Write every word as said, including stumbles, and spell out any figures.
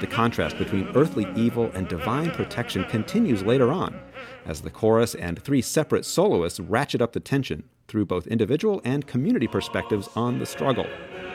The contrast between earthly evil and divine protection continues later on, as the chorus and three separate soloists ratchet up the tension through both individual and community perspectives on the struggle.